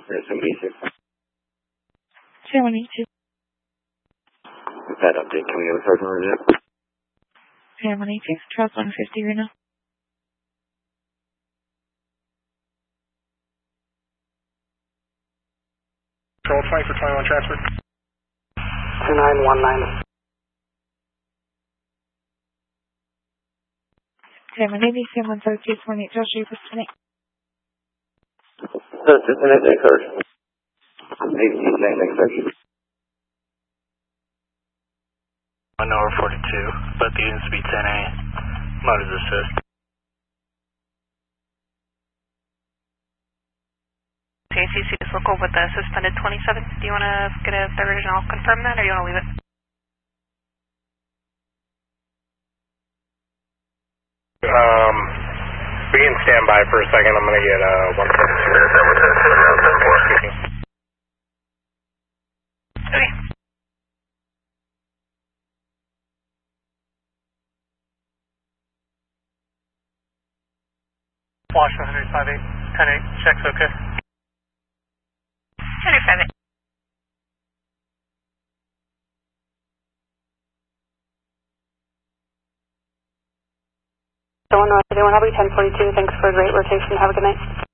There's some easy. 182. That update, can we get a sergeant review? 182, Charles 150 right now. Control 20 for 21 transfer. 2919. 180, 132, 28, Josh, you listening? Just an next search. 18, next search. 1 over 42, but the units be 10A. Motors assist. JCC is local with the suspended 27. Do you want to get a third and I'll confirm that, or you want to leave it? We can stand by for a second. I'm going to get 142. Okay. Washington 105-8, 10-8, checks okay. 105. So 1 North, 1042, thanks for a great rotation. Have a good night.